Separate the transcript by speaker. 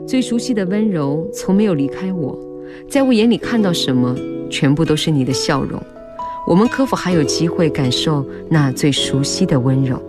Speaker 1: 最熟悉的温柔从没有离开我，在我眼里看到什么，全部都是你的笑容。我们可否还有机会感受那最熟悉的温柔？